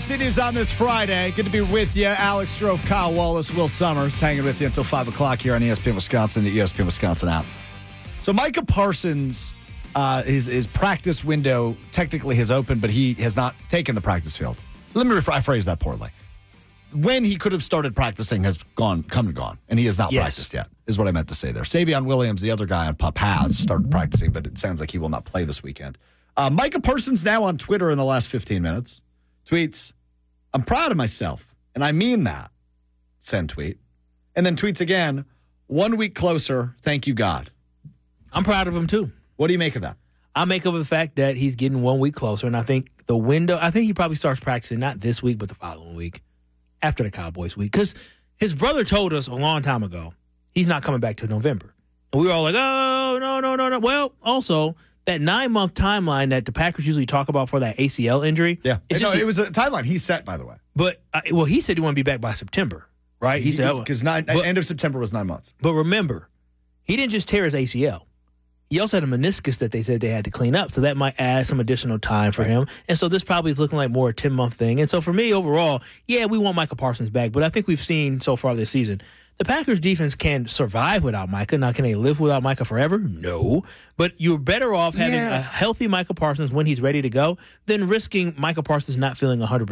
continues on this Friday. Good to be with you. Alex Strofe, Kyle Wallace, Will Summers hanging with you until 5 o'clock here on ESPN Wisconsin, the ESPN Wisconsin app. So Micah Parsons, his practice window technically has opened, but he has not taken the practice field. Let me I phrased that poorly. When he could have started practicing has come and gone, and he has not practiced yet, is what I meant to say there. Savion Williams, the other guy on PUP, has started practicing, but it sounds like he will not play this weekend. Micah Parsons now on Twitter in the last 15 minutes tweets, "I'm proud of myself, and I mean that." Send tweet. And then tweets again, "1 week closer, thank you, God." I'm proud of him, too. What do you make of that? I make of the fact that he's getting 1 week closer, and I think he probably starts practicing not this week, but the following week after the Cowboys week. Because his brother told us a long time ago he's not coming back till November. And we were all like, oh, no. Well, also, that 9-month timeline that the Packers usually talk about for that ACL injury. Yeah. It was a timeline he set, by the way. But, he said he wanted to be back by September, right? He said, because end of September was 9 months. But remember, he didn't just tear his ACL. He also had a meniscus that they said they had to clean up, so that might add some additional time for him. And so this probably is looking like more a 10-month thing. And so for me, overall, we want Micah Parsons back, but I think we've seen so far this season, the Packers defense can survive without Micah. Now, can they live without Micah forever? No. But you're better off having a healthy Micah Parsons when he's ready to go than risking Micah Parsons not feeling 100%.